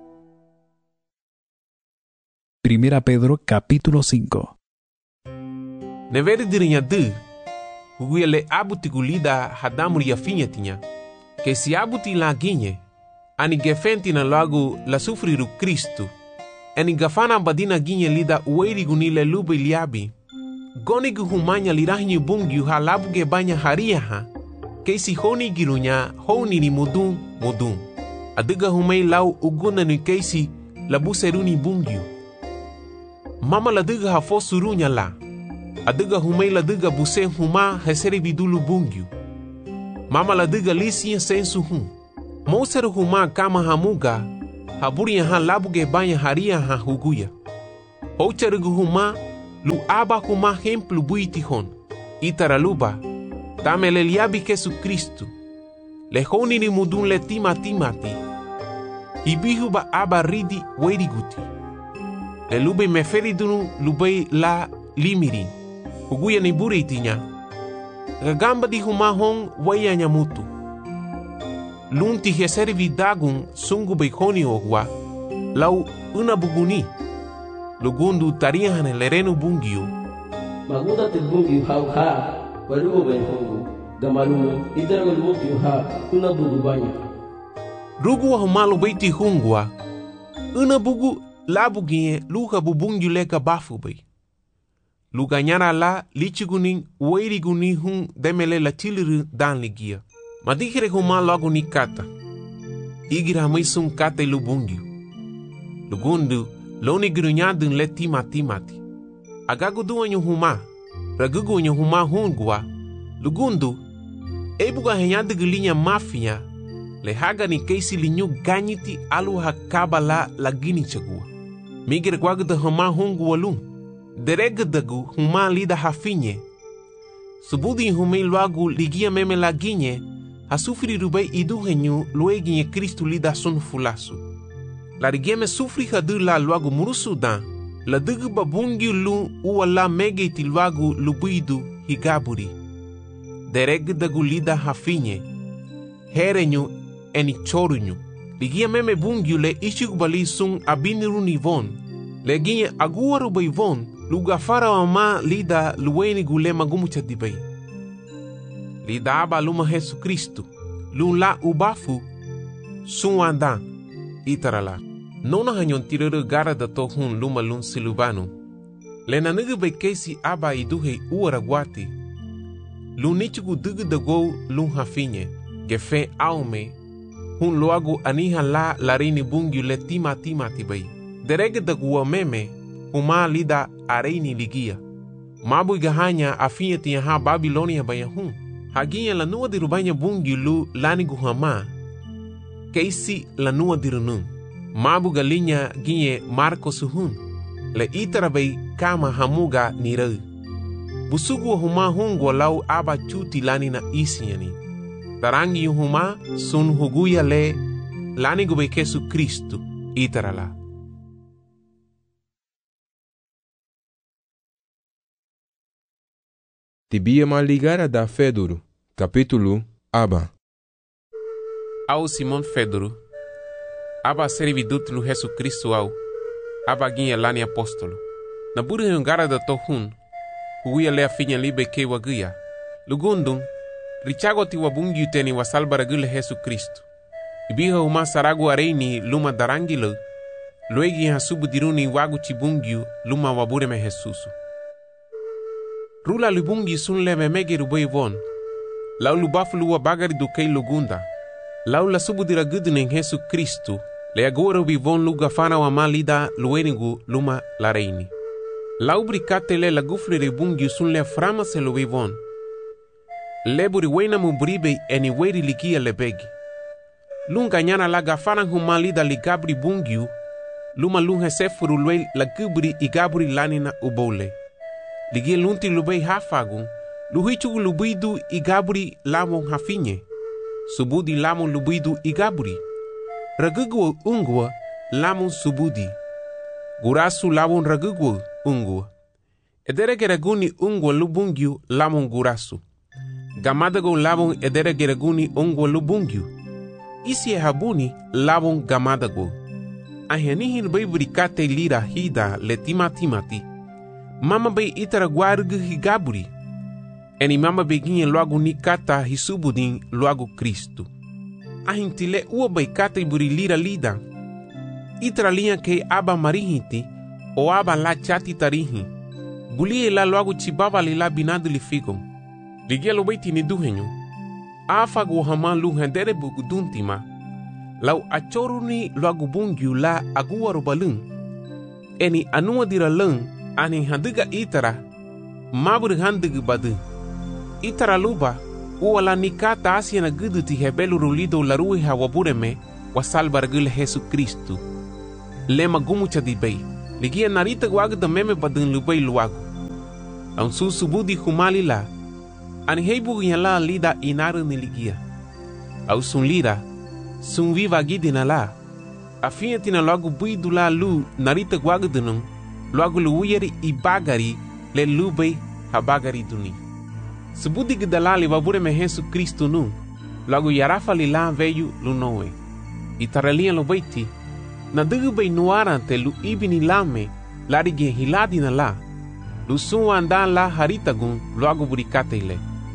Primera Pedro capítulo 5. Neveri dirinya de. Huguia le abuti gulida hadamuri ya finhetinya. Que se abuti la guinye. Ani gefenti na lagu la sufriru Cristo. Ani gafana badina guinye lida ueri gunile lube liabi. Gonigu humanya lirahinyu bungiu ha labuge banya haria ha. Que si honi girunya honi ni mudum. Adiga humei lau uguna ni keisi labuseruni bungiu. Mama la diga ha fosurunya la. Adiga humei la diga busen huma heseri bidulu bungiu. Mama la diga lisia sensu hum. Mouser huma kama hamuga, haburiya ha labuge banya haria ha huguya. Oucher huma, lu aba huma hemplu buiti hon. Itara luba, tamele liabi Jesu Kristu. Le honi ni mudun le timati. Ibihu ba aba ridi weriguti. Le lube meferidunu lube la limirin. Huguya ni buritinya. Gagamba di huma hon waya nyamutu. Lunti heseri vidagun sungu beikoni ogwa. Lau una buguni. Lugundu tarihan lerenu bungiu. Maguda te bungiu hau ha. Walugo ben hongu. Gamalumu idarago lumotiu ha. Una bugu banya. Rugu wa humalu beiti hungwa. Una bugu labuginye luka bubungiu leka bafu bei. Luga nyara la lichigunin weiriguni hun demele la tiliru dan ligia. Madikere huma logo ni kata. Igira maisun kata lubungiu. Lugundu loni grunyadun le timati. Agagu duanyo huma. Ragugu nyo huma hungwa. Lugundu ebuga henyadu gulinya mafia. Le haga ni keisi linyu ganyiti alu hakaba la gini chagua. Migere gwagu da huma hungwa lung. Deregdagu huma lida hafinye. Subudi humei luagu ligia meme la ginye. Hasufri rubai iduhenyu lueginye Kristu lida sun fulasu. La rigeme sufri hadu la luagu murusu dan. La dugu babungi lu uwa la megeti luagu lubuidu higaburi. Deregdagu lida hafinye. Herenyu eni chorunyu. Ligia meme bungiu le ishigubali sun abiniru nivon. Leginye aguaru baivon. Luga fara wama lida luweni gule magumu chadibay. Lida aba luma Jesu Kristu. Lula ubafu sunwandan itarala. Nona hanyon tirere gara da tohun luma lun silubanu. Lena nugu bekesi aba iduhe uaraguati. Lunichugu dugu dago lun hafinye. Gefe aume. Hun luagu aniha la larini bungiu le timati bay. Derege daguwa meme. Huma lida areini ligia. Mabu igahanya afinye tiyaha Babilonia bayahun. Haginya lanua dirubanya bungi lu lani guhama. Keisi lanua dirunun. Mabu galinya ginye Marco suhun. Le itara bay kama hamuga nirau. Busugu huma hungwa lau aba chuti lani na isinyani. Tarangi huma sun huguya le lani gube Jesu Kristu itara la. Tibia maligara da Fedoro, capítulo Aba. Au Simon Fedoro, aba servidut lu Jesu Kristu au, aba ginha lani apóstolo. Na buri hungara da tohun, huguya lea finya libe ke waguya. Lugundung, richago ti wabungi uteni wasalbara gule Jesu Kristu. Ibiha huma saragu areini luma darangilo, luegi hasubu diruni wagu chibungiu luma wabure me Jesusu. Rula lubungi sun le memege rubai von. Lau lubafu luwa bagari dukei lugunda. Lau la subu dira gudunen Jesu Kristu. Le agora ubi von luga fana wa malida luenigu luma la reini. Lau bricate le la gufle rebungi sun le frama se lubi von. Le buri wena mubribe eni weri likia le begi. Lunga nyana la gafana humalida ligabri bungiu. Luma lunga sefuru lue la gubri igabri lanina ubole. Ligia lunti lubei hafagun, luhichugu lubidu igaburi lamon hafinye. Subudi lamon lubidu igaburi. Ragugu ungwa lamon subudi. Gurasu lamon ragugu ungwa. Ederegeraguni ungwa lubungiu lamon gurasu. Gamadago lamon ederegeraguni ungwa lubungiu. Isi habuni lamon gamadago. Ahenihin beiburikate lira hida le timati. Mama be itara guargu higaburi. Eni mama beginha logo ni kata hisubudin logo Kristu. Ahintile ua be kata iburi lira lida. Itara linha ke aba marihiti o aba la chati tarihi. Gulie la logo chibaba li la binadu li figon. Ligia lo beiti ni duhenyo. Afa guhama luhendere buguduntima. Lau achoruni logo bungiu la agua robalun. Eni anua dira lung. Ani handiga itara, mabur handiga badu. Itara luba, Uala nikata asia na gudu ti hebelu rulido larui hawabureme wa salvar gule Jesu Kristu. Lema gumu chadibay. Ligia narita wagda meme badun lubay luwagu. Ang susubudi humali la. Ani heibu la lida inaru ni ligia. Au sun lira. Sun viva gidina la. Afinha tina logo buidu la lu narita wagda nung. Logo luuyeri ibagari le lubay habagari duni. Subudi gidalali wabureme Jesu Kristu nu. Logo yarafa lila veio lunoe. Itaralia lo baiti. Na dugu bay nuarante lu ibini lame. Larige hiladi na la. Lu sunwa andan la haritagun logo burikate ile.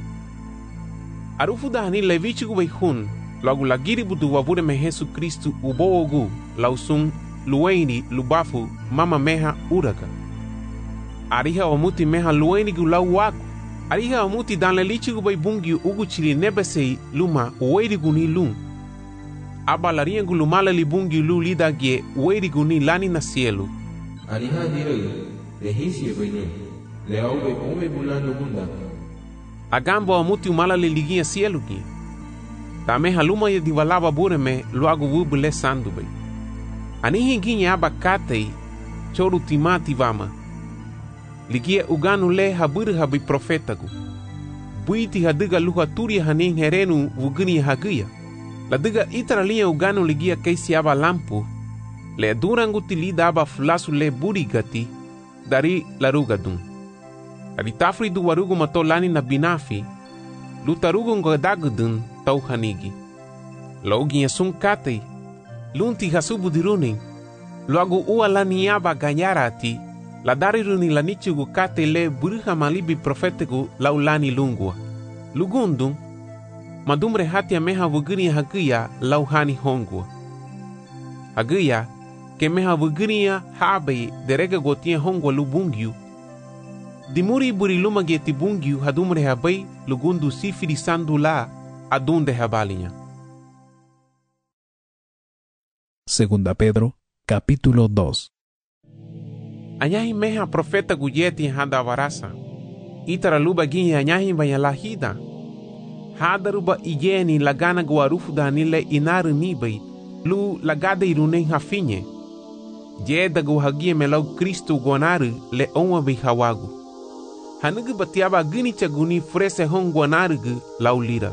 Arufu dahani levichigu bay hun. Logo lagiri budu wabureme Jesu Kristu uboogu. Lausun luweni lubafu mama meha uraga. Ariha omuti meha luweni gu lau waku. Ariha omuti dan lelichigu bay bungi ugu chili nebesei luma uweirigu ni lum. Aba lariengu lumala li bungi lu lidagie uweirigu ni lani na cielo. Ariha direi, lehisie bay nu. Leau bay ome bulano bunda. Agambo omuti umala li ligia cielo gi. Tameha luma ye diwalaba bureme luagu wubule sandu bay. Anihi ginye aba katei choru timati vama. Ligia uganu le haburu habi profetagu. Buiti hadiga luha turi haning herenu wugini hagia. La diga itaralia uganu ligia keisi aba lampu. Le durangu tilida aba fulasu le burigati dari larugadun. Aritafri du warugu matolani na binafi. Lutarugu ngodagudun tau hanigi. Lauginha sun katei. Lunti hasubu diruning. Logo ualani aba ganyarati. La dariruni la nichugu kate le buruha malibi profetigu laulani lungua. Lugundung, madumre hatia meha vugini hagia lauhani hongua. Hagia, ke meha vuginia habe derega gotia hongua lubungiu. Dimuri buri lumage tibungiu hadumre habai lugundu sifiri sandu la adunde habalinya. Segunda Pedro, capítulo 2. Anyahi meha profeta guyeti hada varasa. Itara luba ginyi anyahi vanyalahida. Hada ruba ijeni lagana guarufu danile inaru nibai. Lu lagada iruneng hafinye. Jeda guhagie melau Kristu guanaru le onwa bihawagu. Hanugu batiaba gini chaguni frese hong guanaru gu laulira.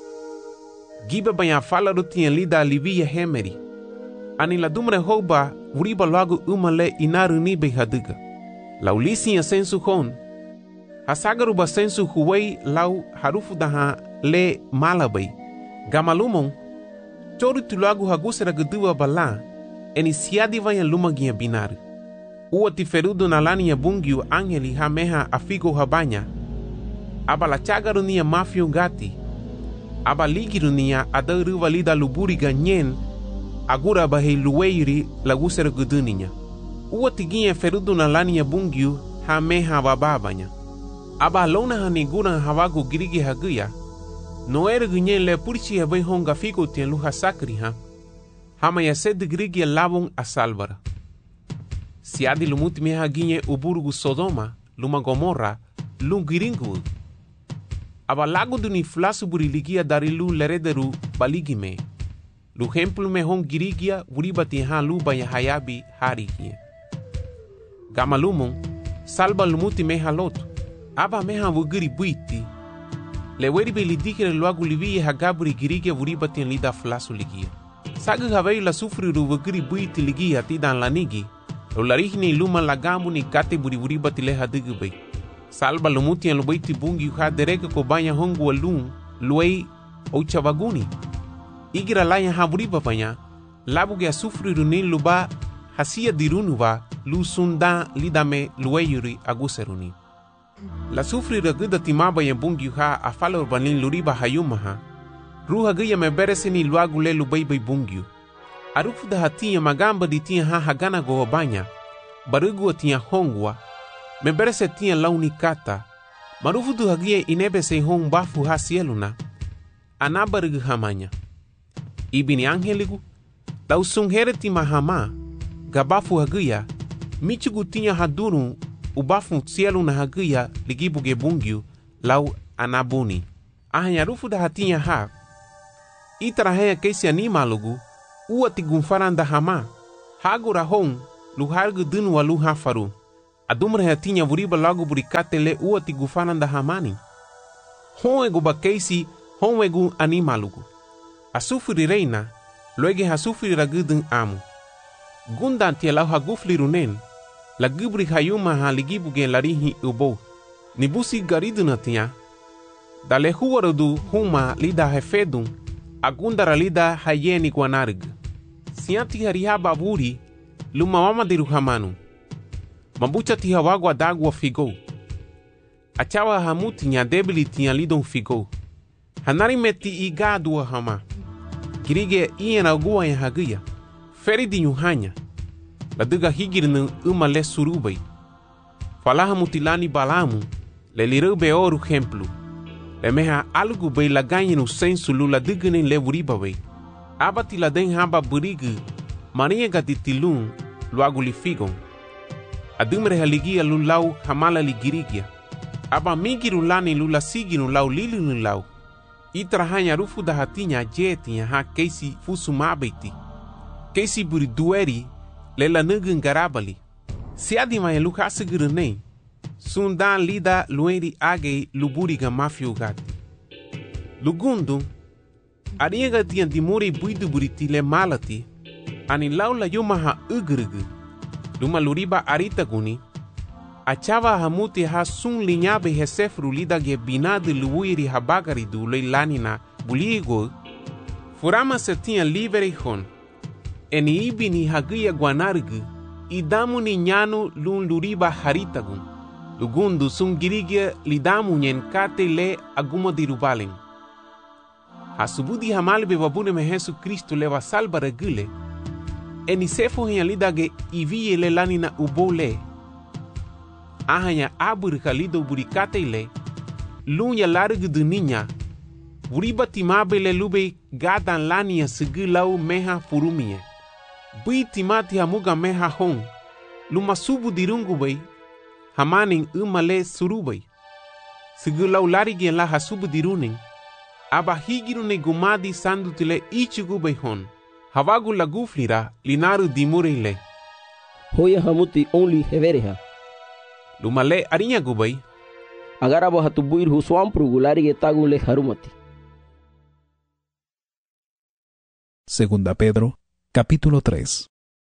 Giba banyafala rutien lida livia hemeri. Ani la dumre hoba wuriba logo umale inaru ni be haduga. Laulisi ya sensu hon. Hasagaru ba sensu huwei lau harufu daha le malabay. Gamalumon. Choru tulagu hagusera gudua bala. Eni siadi vanya lumagia binaru. Ua tiferudu na lani ya bungiu angeli ha meha afigo habanya. Aba la chagaru niya mafio gati. Aba ligiru niya adaru valida luburi ganyen. Agura bahei luweiri lagusera guduninya. Ua tiginha ferudu na lani ya bungiu ha meha wababanya. Aba lona hanigura hawagu girigi hagia. Noere gunyen le purchi habai honga figo tien luha sakri ha. Hama ya sed girigi labung a salvara. Siadi lumuti meha ginye uburugu Sodoma, luma Gomorra, lungiringu. Aba lagu duni flasu buriligia dari lu lerederu baligime. Lu hemplu me hong girigia wuribati ha luba ya hayabi harigie. Gamalumon, salba lumuti meha lotu. Aba meha wugiri buiti. Le weribe lidikere luagu livie hagaburi girigia wuribati en lida flasu ligia. Sagu havei la sufriru wugiri buiti ligia tidan lanigi. Lo larihni luma lagamu ni kate wuribati le hadigubei. Salba lumuti en lubaiti bungi ha derega ko banya hongu walung luei ouchavaguni. Igira laya haburiba panya, labuge asufri runin luba hasia dirunuva lu sunda lidame lueyuri aguseruni. La sufri raguda timaba ya bungi ha afala urbanin luriba hayumaha. Ruha gaya me bereseni luagu le lubaibai bungiu. Arufu da hatia magamba di tia ha hagana go banya. Barugu tia hongwa. Me berese tia launi kata. Marufu du hagia inebe se hong bafu ha sieluna. Anabarugu hamanya. Ibini angeligu, lau sunghereti mahama, gabafu hagia, michugu tinha haduru, ubafu cielo na hagia, ligibu gebungiu, lau anabuni. Ahanya rufu da hatinha ha. Itara haya keisi animalugu, ua tigunfaran da hama. Hagura hon, lu hargu dunu wa lu hafaru. Adumra hatinha vuriba logo burikate le ua tigufaran da hamani. Hon egu ba keisi, hon egu animalugu. Asufuri reina, loege hasufuri ragudun amu. Gundan tia lau hagufli runen, la gubri hayuma ha ligibu gen larihi ubo. Nibusi gariduna tia. Dale huwarudu huma lida hefedun, agundara lida hayeni guanarg. Sianti harihaba buri, luma mama diru hamanu. Mabucha tiha wagwa dagwa figo. Achawa hamuti nya debili tia lidon figo. Hanari meti igadua hama. Kirige iena gua ya hagia. Feri di nyuhanya. Laduga higirnu le surubai. Falaha mutilani balamu. Le lirube oru hemplu. Le meha algu bei la ganyi no sensu lula digene le wuriba bei. Abati la den haba burigu. Maria gatitilun luagu li figon. Adumre haligia lulau hamala ligirigia. Aba migiru lani lula siginu lau lilinu lau. Itrahanya rufu da hatinya jetinya ha keisi fusu mabeti. Keisi buri dueri lela nugun garabali. Siadi maya luka sigurunei. Sundan lida lueri age luburiga mafiugati. Lugundu, ariega tian dimuri buidu buriti le malati. Ani laula yuma ha ugrugu. Luma luriba arita guni. Achava hamuti ha sun linyabe hesefru lida ge binadu luiri habagari du le lanina buligo. Furama se tinha livre hon. Eni ibini hagia guanargu. Idamu ni nyanu lun luriba haritagun. Lugundu sun girigia lidamu nyen kate le aguma dirubalen. Hasubudi hamalbe babune me Jesu Kristo leva salva regule. Eni sefo henya lidage ivie le lanina ubole. Ahanya aburika lido burikate le. Lunya largu duninha. Wuriba timabe le lube gadan lania sigilau meha furumie. Bui timati hamuga meha hon. Luma subu dirungu bei. Hamaning umale surubei. Sigilau larigien la hasubu diruning. Aba higirune gumadi sandutile ichigu bei hon. Havagu laguflira linaru dimurile. Hoya hamuti only hevereha. Lumale arinya gubai. Agarabo hatubuir huswampru gularige tagule harumati. Segunda Pedro, capítulo 3.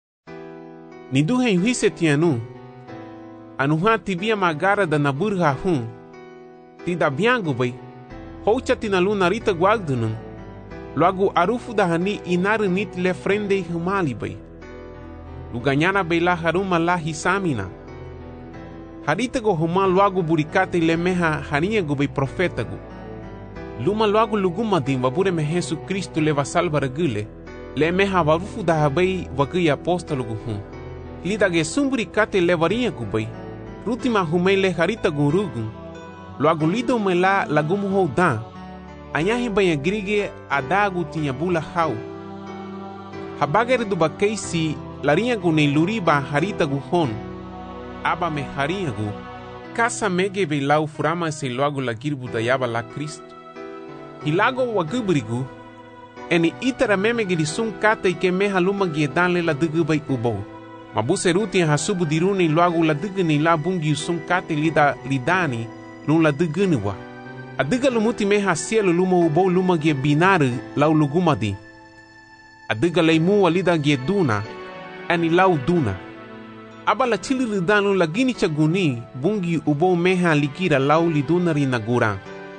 Niduhe yuhise tianu. Anuha tibia magara da naburha hun. Tida biangu bai. Houcha tinalu narita guagdunun. Loagu arufu da hani inaru nit le frende humali bai. Luganyana bai la haruma la hisamina. Harita go huma loagu burikate le meha harinha go bai profeta go. Luma loagu luguma din wabure me Jesu Kristo leva salva regule. Le meha warufu da bai wagui apostolo go hun. Lida ge sumburikate le varinha go bai. Rutima humei le harita go rugun. Loagu lido me la lagumu hou dan. Anyahi banha grige adagu tinha bula hau. Habagere do bakeisi larinha go ne luriba harita go hon. Aba me harinha go. Kasa mege be lau furama se loagu la girbu da yaba la Cristo. Hilago wagubrigu. Eni itara memegiri sun kata ike meha luma giedan le la dugubai ubo. Mabuse ruti hasubu diruni loagu la duguni la bungi sun kata lida lidani lun la duguniwa. Adiga lumuti meha cielo luma ubo luma gie binaru lau lugumadi. Adiga leimu lida gie duna. Ani lau duna. Aba la chili ridanu la gini chaguni bungi ubo meha likira lau liduna rinagura.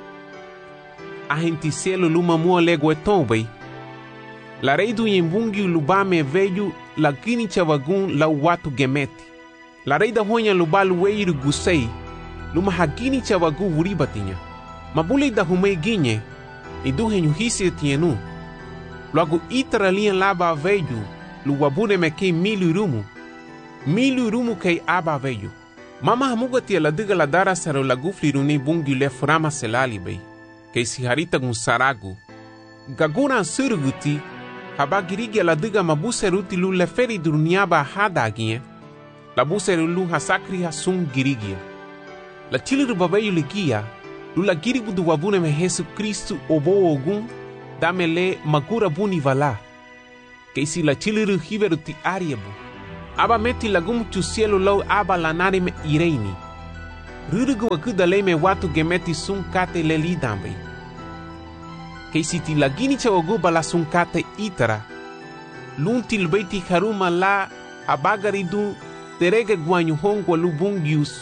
Ahenti cielo luma mua lego etombai. La reidu yembungi lubame veju la gini chavagun lau watu gemeti. La reida honya lubalu weiru gusei. Luma hagini chavagu wuribatinya. Mabule da humei ginye. Iduhe nyuhisi tienu. Loagu itara lian laba veju. Luwabune me kei milu rumu. Milu rumu kei aba veju. Mama hamuga tia la diga la dara saro la gufli runi bungi le furama selali bei. Kei si harita gun saragu. Gaguna suruguti. Habagirigia la diga mabuse ruti lu le feri duruniaba hadagie. La buse lu hasakri hasun girigia. La chiliru babayu ligia. Lula giribu du wabune me Jesu Kristu obo ogun, dame le makura buni vala. Que isi la chiliru hiveru ti ariabu. Aba meti lagum tu cielo lau aba lanare me ireini. Rurugu wakuda le me watu gemeti sun kate le lidambe. Que isi ti lagini cha oguba la sun kate itara. Lunti lbeiti haruma la abagaridu terege guanyu hongwa lubungius.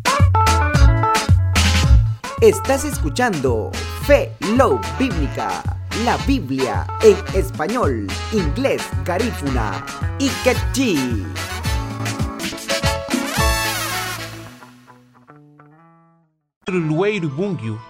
Estás escuchando Fe Love Bíblica, la Biblia en español, inglés, garífuna y quechí. Lueiru bungyu